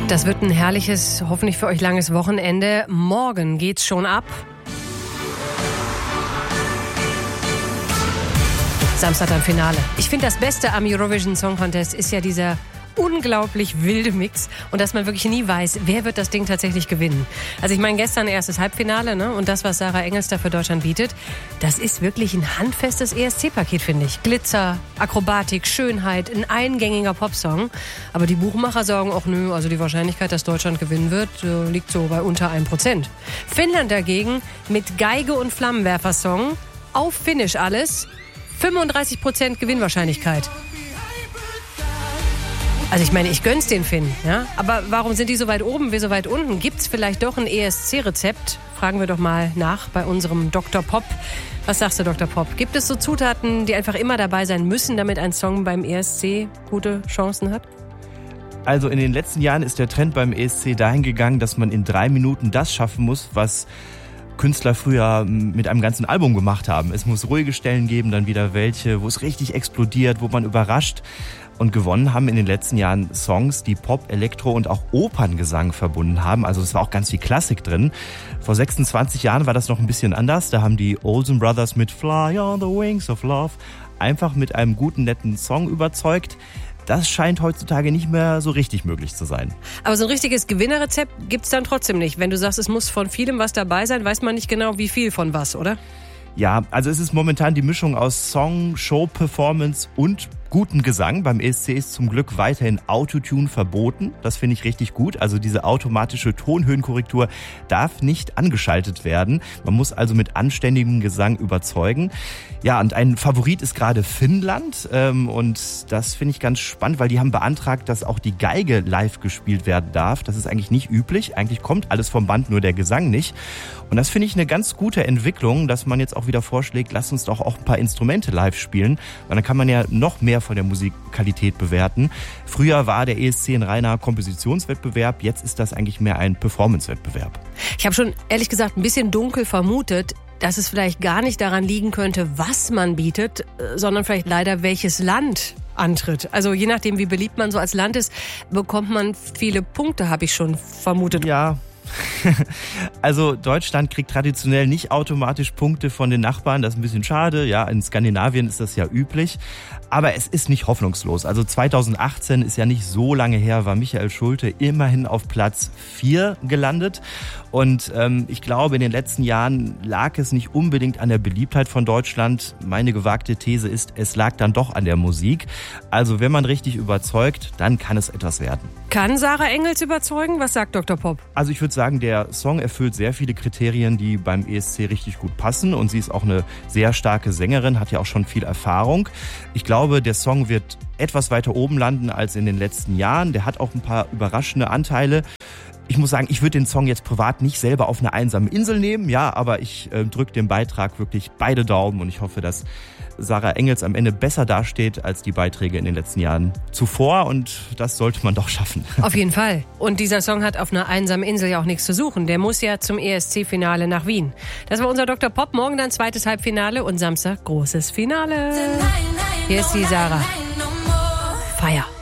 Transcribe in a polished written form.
Das wird ein herrliches, hoffentlich für euch langes Wochenende. Morgen geht's schon ab. Samstag dann Finale. Ich finde, das Beste am Eurovision Song Contest ist ja dieser unglaublich wilde Mix und dass man wirklich nie weiß, wer wird das Ding tatsächlich gewinnen. Also ich meine, gestern erstes Halbfinale, ne? Und das, was Sarah Engels da für Deutschland bietet, das ist wirklich ein handfestes ESC-Paket, finde ich. Glitzer, Akrobatik, Schönheit, ein eingängiger Popsong. Aber die Buchmacher sagen auch, nö, also die Wahrscheinlichkeit, dass Deutschland gewinnen wird, liegt so bei unter 1%. Finnland dagegen mit Geige und Flammenwerfer-Song, auf Finnisch alles, 35% Gewinnwahrscheinlichkeit. Also ich meine, ich gönn's den Finnen, ja? Aber warum sind die so weit oben, wir so weit unten? Gibt's vielleicht doch ein ESC-Rezept? Fragen wir doch mal nach bei unserem Dr. Pop. Was sagst du, Dr. Pop? Gibt es so Zutaten, die einfach immer dabei sein müssen, damit ein Song beim ESC gute Chancen hat? Also in den letzten Jahren ist der Trend beim ESC dahin gegangen, dass man in 3 Minuten das schaffen muss, was Künstler früher mit einem ganzen Album gemacht haben. Es muss ruhige Stellen geben, dann wieder welche, wo es richtig explodiert, wo man überrascht. Und gewonnen haben in den letzten Jahren Songs, die Pop, Elektro und auch Operngesang verbunden haben. Also es war auch ganz viel Klassik drin. Vor 26 Jahren war das noch ein bisschen anders. Da haben die Olsen Brothers mit Fly on the Wings of Love einfach mit einem guten, netten Song überzeugt. Das scheint heutzutage nicht mehr so richtig möglich zu sein. Aber so ein richtiges Gewinnerrezept gibt's dann trotzdem nicht. Wenn du sagst, es muss von vielem was dabei sein, weiß man nicht genau, wie viel von was, oder? Ja, also es ist momentan die Mischung aus Song, Show, Performance und guten Gesang. Beim ESC ist zum Glück weiterhin Autotune verboten. Das finde ich richtig gut. Also diese automatische Tonhöhenkorrektur darf nicht angeschaltet werden. Man muss also mit anständigem Gesang überzeugen. Ja, und ein Favorit ist gerade Finnland. Und das finde ich ganz spannend, weil die haben beantragt, dass auch die Geige live gespielt werden darf. Das ist eigentlich nicht üblich. Eigentlich kommt alles vom Band, nur der Gesang nicht. Und das finde ich eine ganz gute Entwicklung, dass man jetzt auch wieder vorschlägt, lasst uns doch auch ein paar Instrumente live spielen. Weil dann kann man ja noch mehr von der Musikqualität bewerten. Früher war der ESC ein reiner Kompositionswettbewerb, jetzt ist das eigentlich mehr ein Performance-Wettbewerb. Ich habe schon ehrlich gesagt ein bisschen dunkel vermutet, dass es vielleicht gar nicht daran liegen könnte, was man bietet, sondern vielleicht leider welches Land antritt. Also je nachdem, wie beliebt man so als Land ist, bekommt man viele Punkte, habe ich schon vermutet. Ja. Also Deutschland kriegt traditionell nicht automatisch Punkte von den Nachbarn, das ist ein bisschen schade. Ja, in Skandinavien ist das ja üblich, aber es ist nicht hoffnungslos. Also 2018 ist ja nicht so lange her, war Michael Schulte immerhin auf Platz 4 gelandet. Und ich glaube, in den letzten Jahren lag es nicht unbedingt an der Beliebtheit von Deutschland. Meine gewagte These ist, es lag dann doch an der Musik. Also wenn man richtig überzeugt, dann kann es etwas werden. Kann Sarah Engels überzeugen? Was sagt Dr. Pop? Also ich würde sagen, der Song erfüllt sehr viele Kriterien, die beim ESC richtig gut passen. Und sie ist auch eine sehr starke Sängerin, hat ja auch schon viel Erfahrung. Ich glaube, der Song wird etwas weiter oben landen als in den letzten Jahren. Der hat auch ein paar überraschende Anteile. Ich muss sagen, ich würde den Song jetzt privat nicht selber auf eine einsame Insel nehmen, ja, aber ich drücke dem Beitrag wirklich beide Daumen und ich hoffe, dass Sarah Engels am Ende besser dasteht als die Beiträge in den letzten Jahren zuvor und das sollte man doch schaffen. Auf jeden Fall. Und dieser Song hat auf einer einsamen Insel ja auch nichts zu suchen. Der muss ja zum ESC-Finale nach Wien. Das war unser Dr. Pop. Morgen dann zweites Halbfinale und Samstag großes Finale. Hier ist die Sarah. Feier.